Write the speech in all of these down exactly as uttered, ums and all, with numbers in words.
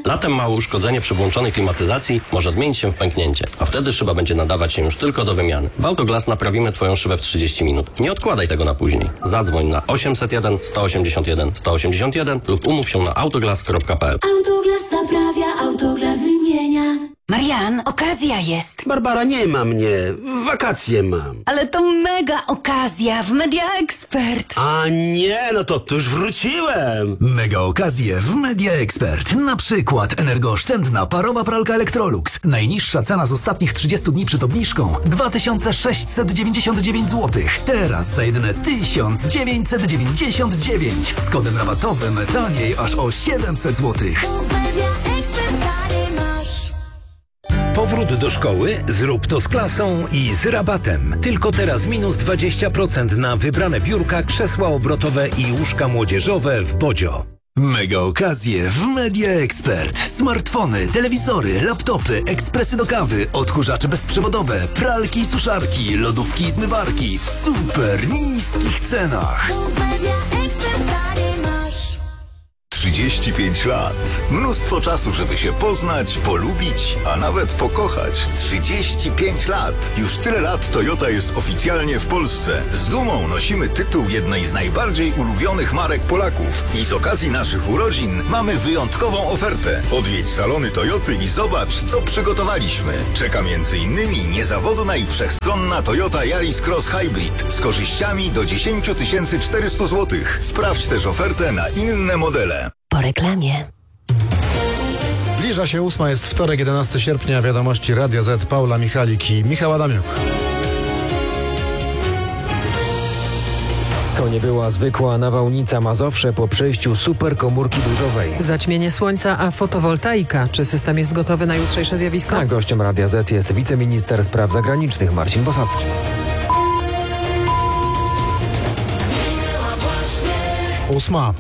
Latem małe uszkodzenie przy włączonej klimatyzacji może zmienić się w pęknięcie, a wtedy szyba będzie nadawać się już tylko do wymiany. W Autoglass naprawimy Twoją szybę w trzydzieści minut. Nie odkładaj tego na później. Zadzwoń na osiemset jeden sto osiemdziesiąt jeden sto osiemdziesiąt jeden lub umów się na autoglass kropka p l. Autoglass naprawia, Autoglass wymienia. Marian, okazja jest. Barbara, nie ma mnie. Wakacje mam. Ale to mega okazja w Media Expert. A nie, no to tuż wróciłem. Mega okazje w Media Expert. Na przykład energooszczędna parowa pralka Electrolux. Najniższa cena z ostatnich trzydziestu dni przed obniżką dwa tysiące sześćset dziewięćdziesiąt dziewięć złotych. Teraz za jedyne tysiąc dziewięćset dziewięćdziesiąt dziewięć. Z kodem rabatowym taniej aż o siedemset złotych. Powrót do szkoły? Zrób to z klasą i z rabatem. Tylko teraz minus dwadzieścia procent na wybrane biurka, krzesła obrotowe i łóżka młodzieżowe w Bodzio. Mega okazje w Media Expert. Smartfony, telewizory, laptopy, ekspresy do kawy, odkurzacze bezprzewodowe, pralki i suszarki, lodówki i zmywarki w super niskich cenach. trzydzieści pięć lat. Mnóstwo czasu, żeby się poznać, polubić, a nawet pokochać. trzydzieści pięć lat. Już tyle lat Toyota jest oficjalnie w Polsce. Z dumą nosimy tytuł jednej z najbardziej ulubionych marek Polaków. I z okazji naszych urodzin mamy wyjątkową ofertę. Odwiedź salony Toyoty i zobacz, co przygotowaliśmy. Czeka między innymi niezawodna i wszechstronna Toyota Yaris Cross Hybrid z korzyściami do dziesięć tysięcy czterysta złotych. Sprawdź też ofertę na inne modele. Po reklamie. Zbliża się ósma, jest wtorek, jedenastego sierpnia, wiadomości Radia Z, Paula Michalik i Michał Adamiuk. To nie była zwykła nawałnica. Mazowsze po przejściu superkomórki burzowej. Zaćmienie słońca, a fotowoltaika. Czy system jest gotowy na jutrzejsze zjawisko? A gościem Radia Z jest wiceminister spraw zagranicznych Marcin Bosacki. Ósma.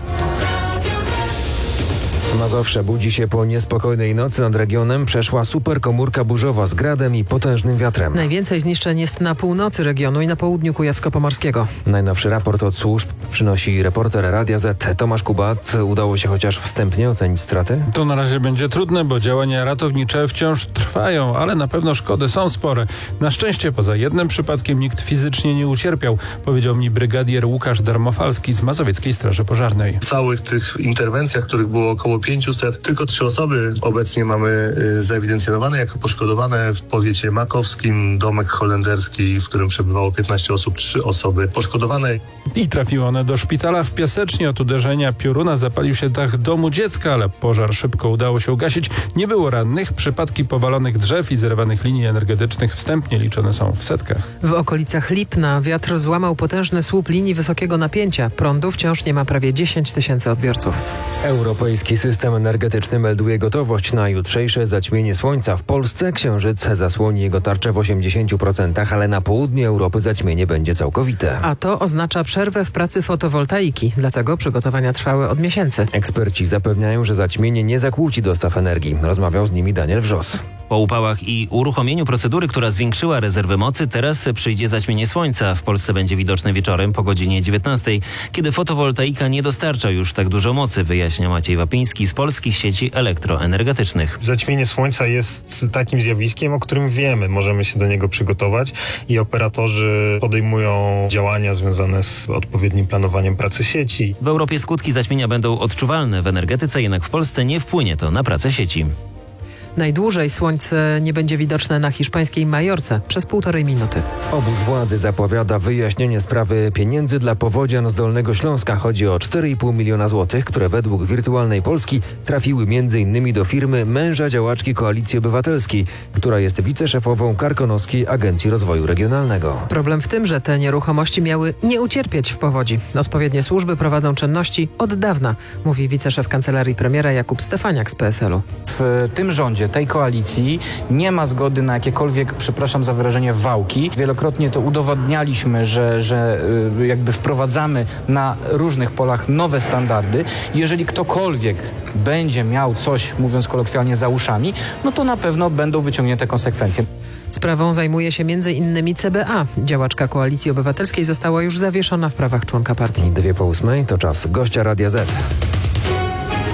Mazowsze budzi się po niespokojnej nocy. Nad regionem przeszła superkomórka burzowa z gradem i potężnym wiatrem. Najwięcej zniszczeń jest na północy regionu i na południu Kujawsko-Pomorskiego. Najnowszy raport od służb przynosi reporter Radia Z Tomasz Kubat. Udało się chociaż wstępnie ocenić straty? To na razie będzie trudne, bo działania ratownicze wciąż trwają, ale na pewno szkody są spore. Na szczęście poza jednym przypadkiem nikt fizycznie nie ucierpiał, powiedział mi brygadier Łukasz Darmofalski z Mazowieckiej Straży Pożarnej. W całych tych interwencjach, których było około pięćset, tylko trzy osoby obecnie mamy y, zaewidencjonowane jako poszkodowane w powiecie makowskim, domek holenderski, w którym przebywało piętnaście osób, trzy osoby poszkodowane. I trafiły one do szpitala w Piasecznie. Od uderzenia pioruna zapalił się dach domu dziecka, ale pożar szybko udało się ugasić. Nie było rannych. Przypadki powalonych drzew i zerwanych linii energetycznych wstępnie liczone są w setkach. W okolicach Lipna wiatr złamał potężny słup linii wysokiego napięcia. Prądu wciąż nie ma prawie dziesięć tysięcy odbiorców. Europejski system energetyczny melduje gotowość na jutrzejsze zaćmienie słońca. W Polsce księżyc zasłoni jego tarczę w osiemdziesięciu procentach, ale na południu Europy zaćmienie będzie całkowite. A to oznacza przerwę w pracy fotowoltaiki, dlatego przygotowania trwały od miesięcy. Eksperci zapewniają, że zaćmienie nie zakłóci dostaw energii. Rozmawiał z nimi Daniel Wrzos. Po upałach i uruchomieniu procedury, która zwiększyła rezerwy mocy, teraz przyjdzie zaćmienie słońca. W Polsce będzie widoczne wieczorem po godzinie dziewiętnastej, kiedy fotowoltaika nie dostarcza już tak dużo mocy, wyjaśnia Maciej Wapiński z Polskich Sieci Elektroenergetycznych. Zaćmienie słońca jest takim zjawiskiem, o którym wiemy, możemy się do niego przygotować i operatorzy podejmują działania związane z odpowiednim planowaniem pracy sieci. W Europie skutki zaćmienia będą odczuwalne w energetyce, jednak w Polsce nie wpłynie to na pracę sieci. Najdłużej słońce nie będzie widoczne na hiszpańskiej Majorce przez półtorej minuty. Obóz władzy zapowiada wyjaśnienie sprawy pieniędzy dla powodzian z Dolnego Śląska. Chodzi o cztery i pół miliona złotych, które według Wirtualnej Polski trafiły między innymi do firmy męża działaczki Koalicji Obywatelskiej, która jest wiceszefową Karkonoskiej Agencji Rozwoju Regionalnego. Problem w tym, że te nieruchomości miały nie ucierpieć w powodzi. Odpowiednie służby prowadzą czynności od dawna, mówi wiceszef kancelarii premiera Jakub Stefaniak z P S L u. W tym rządzie tej koalicji nie ma zgody na jakiekolwiek, przepraszam za wyrażenie, wałki. Wielokrotnie to udowodnialiśmy, że, że jakby wprowadzamy na różnych polach nowe standardy. Jeżeli ktokolwiek będzie miał coś, mówiąc kolokwialnie, za uszami, no to na pewno będą wyciągnięte konsekwencje. Sprawą zajmuje się między innymi C B A. Działaczka Koalicji Obywatelskiej została już zawieszona w prawach członka partii. Dwie po ósmej to czas gościa Radia Z.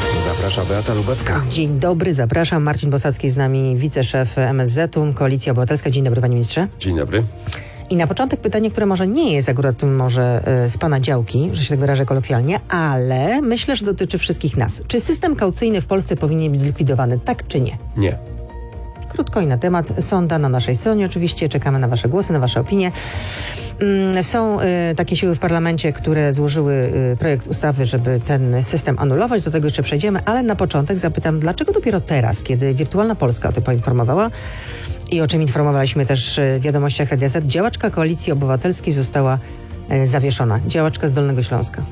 zaprasza Beata Lubecka. Dzień dobry, zapraszam. Marcin Bosacki z nami, wiceszef M S Z-u, Koalicja Obywatelska. Dzień dobry, panie ministrze. Dzień dobry. I na początek pytanie, które może nie jest akurat może z pana działki, że się tak wyrażę kolokwialnie, ale myślę, że dotyczy wszystkich nas. Czy system kaucyjny w Polsce powinien być zlikwidowany, tak czy nie? Nie. Krótko i na temat. Sonda na naszej stronie oczywiście. Czekamy na wasze głosy, na wasze opinie. Są y, takie siły w parlamencie, które złożyły y, projekt ustawy, żeby ten system anulować. Do tego jeszcze przejdziemy, ale na początek zapytam, dlaczego dopiero teraz, kiedy Wirtualna Polska o tym poinformowała i o czym informowaliśmy też w wiadomościach Radia Z, działaczka Koalicji Obywatelskiej została y, zawieszona. Działaczka z Dolnego Śląska.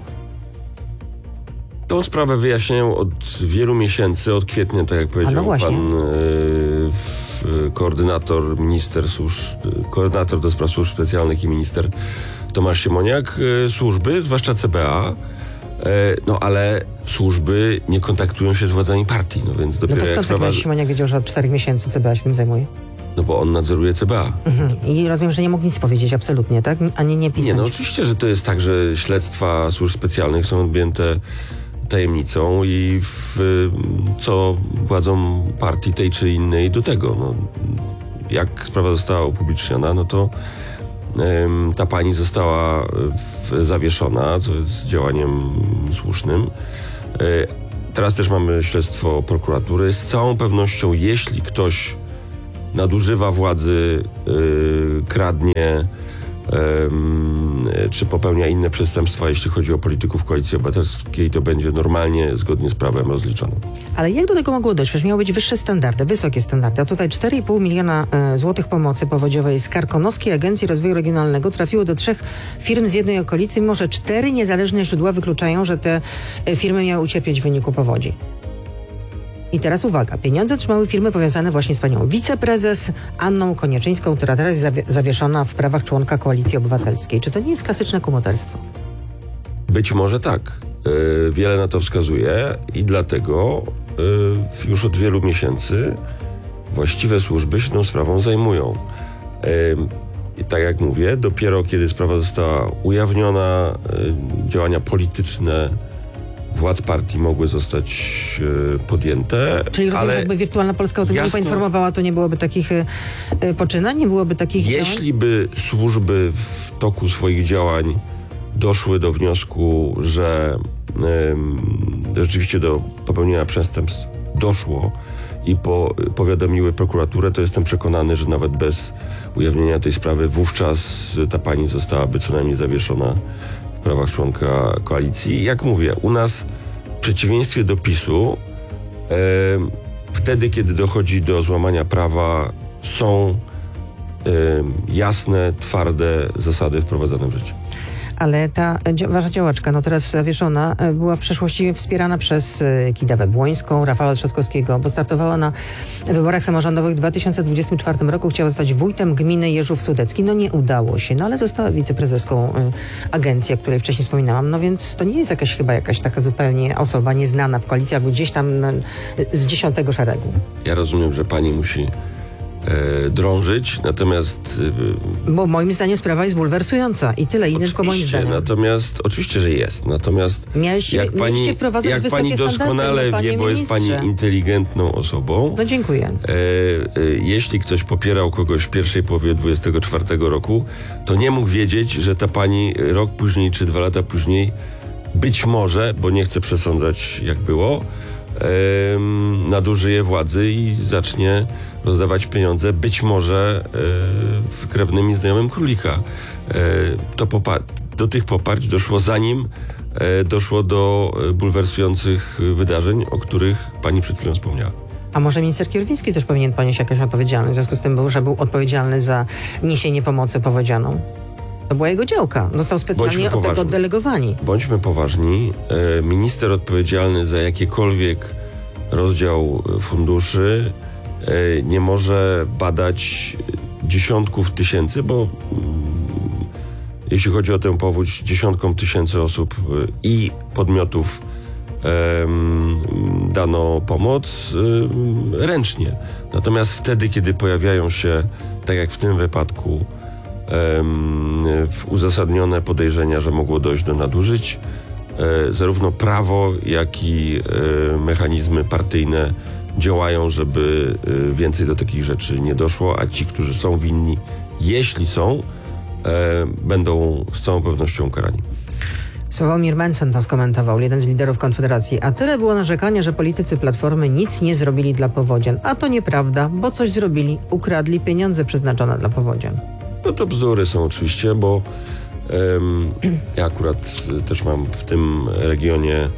Tą sprawę wyjaśniają od wielu miesięcy, od kwietnia, tak jak powiedział no pan y, koordynator minister służb, koordynator do spraw służb specjalnych i minister Tomasz Siemoniak. Y, służby, zwłaszcza C B A, y, no ale służby nie kontaktują się z władzami partii, no więc dopiero no to skąd jak sprawa... Siemoniak wiedział, że od czterech miesięcy C B A się tym zajmuje? No bo on nadzoruje C B A. Mhm. I rozumiem, że nie mógł nic powiedzieć absolutnie, tak? Ani nie pisać. Nie, no oczywiście, że to jest tak, że śledztwa służb specjalnych są objęte tajemnicą i w, co władzą partii tej czy innej do tego. No, jak sprawa została upubliczniona, no to ym, ta pani została w, zawieszona, co jest działaniem słusznym. Y, teraz też mamy śledztwo prokuratury. Z całą pewnością, jeśli ktoś nadużywa władzy, y, kradnie, czy popełnia inne przestępstwa, jeśli chodzi o polityków Koalicji Obywatelskiej, to będzie normalnie, zgodnie z prawem rozliczone. Ale jak do tego mogło dojść? Przecież miały być wyższe standardy, wysokie standardy. A tutaj cztery i pół miliona e, złotych pomocy powodziowej z Karkonoskiej Agencji Rozwoju Regionalnego trafiło do trzech firm z jednej okolicy, mimo że cztery niezależne źródła wykluczają, że te e, firmy miały ucierpieć w wyniku powodzi. I teraz uwaga, pieniądze otrzymały firmy powiązane właśnie z panią wiceprezes Anną Konieczyńską, która teraz jest zawie- zawieszona w prawach członka Koalicji Obywatelskiej. Czy to nie jest klasyczne kumoterstwo? Być może tak. Yy, wiele na to wskazuje i dlatego yy, już od wielu miesięcy właściwe służby się tą sprawą zajmują. Yy, I tak jak mówię, dopiero kiedy sprawa została ujawniona, yy, działania polityczne władz partii mogły zostać e, podjęte. Czyli rozumiem, ale że jakby Wirtualna Polska o tym jasno, nie poinformowała, to nie byłoby takich e, poczynań, nie byłoby takich Jeśli działań? by służby w toku swoich działań doszły do wniosku, że e, rzeczywiście do popełnienia przestępstw doszło i po, powiadomiły prokuraturę, to jestem przekonany, że nawet bez ujawnienia tej sprawy wówczas ta pani zostałaby co najmniej zawieszona w prawach członka koalicji. Jak mówię, u nas w przeciwieństwie do PiSu e, wtedy, kiedy dochodzi do złamania prawa, są e, jasne, twarde zasady wprowadzane w życie. Ale ta dzia- wasza działaczka, no teraz zawieszona, e, była w przeszłości wspierana przez e, Kidawę Błońską, Rafała Trzaskowskiego, bo startowała na wyborach samorządowych w dwa tysiące dwudziestym czwartym roku. Chciała zostać wójtem gminy Jeżów Sudecki. No nie udało się, no ale została wiceprezeską e, agencji, o której wcześniej wspominałam. No więc to nie jest jakaś chyba jakaś taka zupełnie osoba nieznana w koalicji, albo gdzieś tam no, z dziesiątego szeregu. Ja rozumiem, że pani musi e, drążyć, natomiast... E, Bo moim zdaniem sprawa jest bulwersująca i tyle, i tylko moim zdaniem. Natomiast, oczywiście, że jest. Natomiast Mieliście, jak pani, jak pani doskonale standardy, wie, bo jest pani inteligentną osobą. No dziękuję. E, e, jeśli ktoś popierał kogoś w pierwszej połowie dwudziestego czwartego roku, to nie mógł wiedzieć, że ta pani rok później czy dwa lata później być może, bo nie chcę przesądzać jak było, e, nadużyje władzy i zacznie rozdawać pieniądze być może e, krewnym i znajomym królika. E, to popa- do tych poparć doszło zanim e, doszło do bulwersujących wydarzeń, o których pani przed chwilą wspomniała. A może minister Kierwiński też powinien ponieść jakąś odpowiedzialność, w związku z tym, był, że był odpowiedzialny za niesienie pomocy powodzianą? To była jego działka. Został specjalnie od tego oddelegowani. Bądźmy poważni. E, minister odpowiedzialny za jakiekolwiek rozdział funduszy e, nie może badać dziesiątków tysięcy, bo mm, jeśli chodzi o tę powódź, dziesiątkom tysięcy osób e, i podmiotów e, dano pomoc e, ręcznie. Natomiast wtedy, kiedy pojawiają się, tak jak w tym wypadku, e, uzasadnione podejrzenia, że mogło dojść do nadużyć, e, zarówno prawo, jak i e, mechanizmy partyjne działają, żeby e, więcej do takich rzeczy nie doszło, a ci, którzy są winni, jeśli są, e, będą z całą pewnością karani. Sławomir Mencen to skomentował, jeden z liderów Konfederacji. A tyle było narzekania, że politycy Platformy nic nie zrobili dla powodzian. A to nieprawda, bo coś zrobili. Ukradli pieniądze przeznaczone dla powodzian. No to bzdury są oczywiście, bo um, ja akurat też mam w tym regionie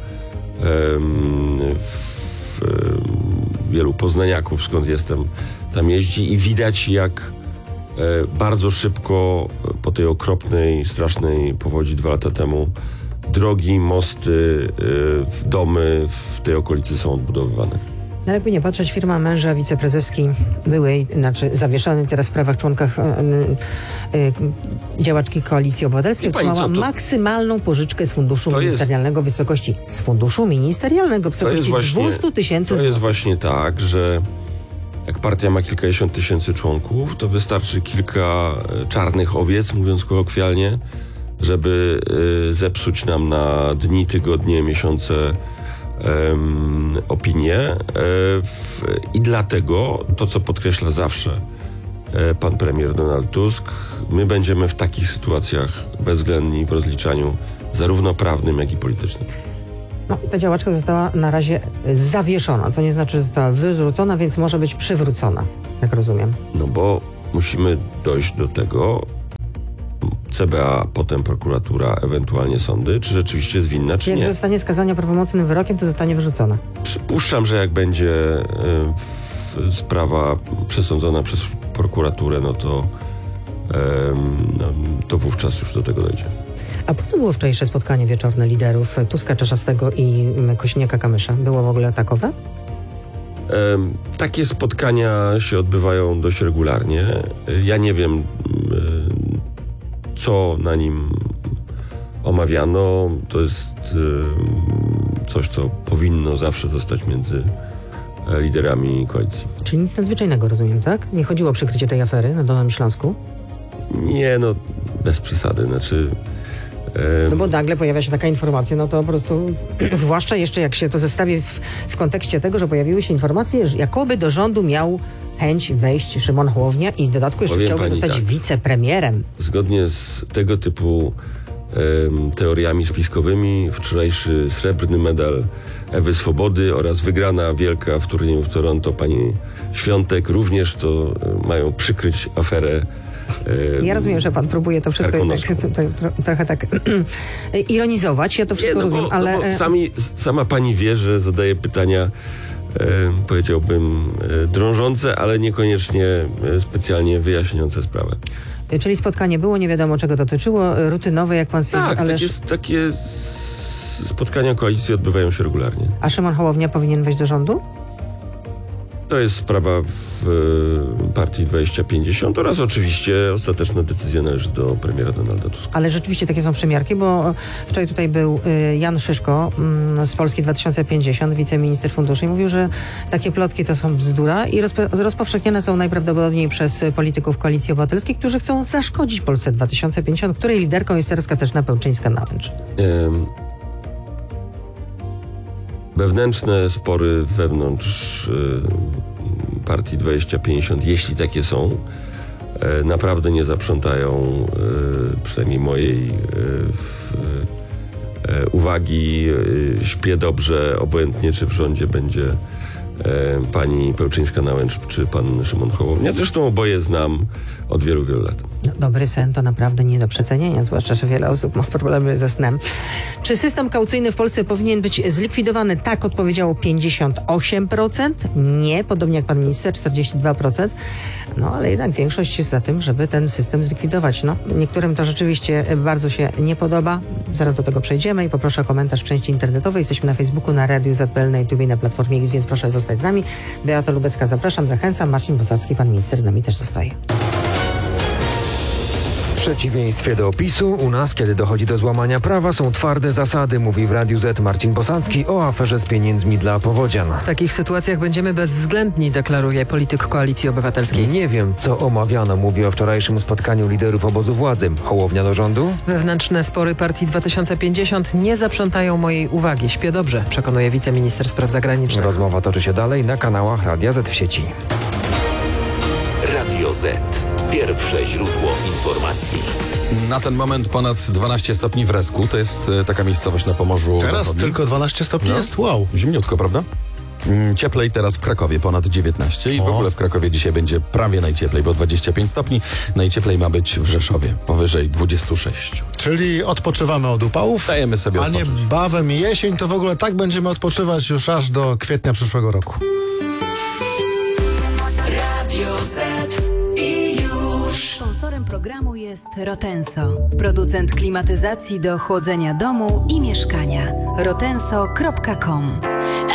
um, w, um, wielu poznaniaków, skąd jestem, tam jeździ i widać, jak e, bardzo szybko po tej okropnej, strasznej powodzi dwa lata temu drogi, mosty, e, domy w tej okolicy są odbudowywane. No jakby nie patrzeć, firma męża wiceprezeski byłej, znaczy zawieszony teraz w sprawach członkach y, y, y, działaczki Koalicji Obywatelskiej otrzymała to... maksymalną pożyczkę z funduszu to ministerialnego w wysokości z funduszu ministerialnego w wysokości dwieście tysięcy złotych. To jest właśnie tak, że jak partia ma kilkadziesiąt tysięcy członków, to wystarczy kilka czarnych owiec, mówiąc kolokwialnie, żeby y, zepsuć nam na dni, tygodnie, miesiące Um, opinię e, w, i dlatego to, co podkreśla zawsze e, pan premier Donald Tusk, my będziemy w takich sytuacjach bezwzględni w rozliczaniu zarówno prawnym, jak i politycznym. No, ta działaczka została na razie zawieszona. To nie znaczy, że została wyrzucona, więc może być przywrócona, jak rozumiem. No bo musimy dojść do tego, C B A, potem prokuratura, ewentualnie sądy, czy rzeczywiście jest winna, czy jak nie. Jak zostanie skazana prawomocnym wyrokiem, to zostanie wyrzucona. Przypuszczam, że jak będzie y, sprawa przesądzona przez prokuraturę, no to, y, no, to wówczas już do tego dojdzie. A po co było wczorajsze spotkanie wieczorne liderów Tuska, Czarzastego i Kosiniaka-Kamysza? Było w ogóle takowe? Y, takie spotkania się odbywają dość regularnie. Y, ja nie wiem, y, co na nim omawiano. To jest y, coś, co powinno zawsze zostać między liderami koalicji. Czyli nic nadzwyczajnego, rozumiem, tak? Nie chodziło o przykrycie tej afery na Dolnym Śląsku? Nie, no bez przesady. Znaczy... Y, no bo nagle pojawia się taka informacja, no to po prostu, zwłaszcza jeszcze jak się to zestawi w, w kontekście tego, że pojawiły się informacje, że jakoby do rządu miał chęć wejść Szymon Hołownia i w dodatku jeszcze Powiem chciałby zostać tak. wicepremierem. Zgodnie z tego typu um, teoriami spiskowymi wczorajszy srebrny medal Ewy Swobody oraz wygrana wielka w turnieju w Toronto pani Świątek również to um, mają przykryć aferę. Um, ja rozumiem, że pan próbuje to wszystko jednak, to, to, to, trochę tak ironizować. Ja to wszystko Nie, no rozumiem, bo, ale... No bo sami, sama pani wie, że zadaje pytania E, powiedziałbym e, drążące, ale niekoniecznie e, specjalnie wyjaśniające sprawę. Czyli spotkanie było, nie wiadomo czego dotyczyło, rutynowe, jak pan stwierdzi, tak, ale... takie, takie spotkania koalicji odbywają się regularnie. A Szymon Hołownia powinien wejść do rządu? To jest sprawa w e, partii dwadzieścia pięćdziesiąt oraz oczywiście ostateczna decyzja należy do premiera Donalda Tuska. Ale rzeczywiście takie są przymiarki, bo wczoraj tutaj był y, Jan Szyszko y, z Polski dwa tysiące pięćdziesiąt, wiceminister funduszy i mówił, że takie plotki to są bzdura i rozpo, rozpowszechnione są najprawdopodobniej przez polityków Koalicji Obywatelskiej, którzy chcą zaszkodzić Polsce dwa tysiące pięćdziesiąt, której liderką jest teraz Katarzyna Pełczyńska-Nałęcz. Ym. Wewnętrzne spory wewnątrz y, partii dwadzieścia pięćdziesiąt, jeśli takie są, y, naprawdę nie zaprzątają y, przynajmniej mojej y, w, y, uwagi. Y, śpię dobrze, obojętnie czy w rządzie będzie y, pani Pełczyńska-Nałęcz czy pan Szymon Hołownia. Zresztą oboje znam od wielu, wielu lat. No, dobry sen to naprawdę nie do przecenienia, zwłaszcza, że wiele osób ma problemy ze snem. Czy system kaucyjny w Polsce powinien być zlikwidowany? Tak odpowiedziało pięćdziesiąt osiem procent. Nie, podobnie jak pan minister, czterdzieści dwa procent. No, ale jednak większość jest za tym, żeby ten system zlikwidować. No, niektórym to rzeczywiście bardzo się nie podoba. Zaraz do tego przejdziemy i poproszę o komentarz w części internetowej. Jesteśmy na Facebooku, na Radiu Z P L, na YouTube i na Platformie X, więc proszę zostać z nami. Beata Lubecka, zapraszam, zachęcam. Marcin Bosacki, pan minister z nami też zostaje. przeciwieństwie do PiSu, u nas, kiedy dochodzi do złamania prawa, są twarde zasady, mówi w Radiu Z Marcin Bosacki o aferze z pieniędzmi dla powodzian. W takich sytuacjach będziemy bezwzględni, deklaruje polityk Koalicji Obywatelskiej. Nie wiem, co omawiano, mówi o wczorajszym spotkaniu liderów obozu władzy. Hołownia do rządu? Wewnętrzne spory partii dwa tysiące pięćdziesiąt nie zaprzątają mojej uwagi. Śpię dobrze, przekonuje wiceminister spraw zagranicznych. Rozmowa toczy się dalej na kanałach Radia Z w sieci. Radio Z. Pierwsze źródło informacji. Na ten moment ponad dwanaście stopni w Resku. To jest e, taka miejscowość na Pomorzu Teraz Zachodnim. tylko dwanaście stopni No. jest? Wow. Zimniutko, prawda? Mm, Cieplej teraz w Krakowie, ponad dziewiętnaście i w O. ogóle w Krakowie dzisiaj będzie prawie najcieplej, bo dwadzieścia pięć stopni. Najcieplej ma być w Rzeszowie, powyżej dwadzieścia sześć. Czyli odpoczywamy od upałów, Dajemy sobie a nie odpocząć. bawem i jesień, to w ogóle tak będziemy odpoczywać już aż do kwietnia przyszłego roku. Radio Z i już. Sponsorem programu jest Rotenso, producent klimatyzacji do chłodzenia domu i mieszkania. rotenso kropka com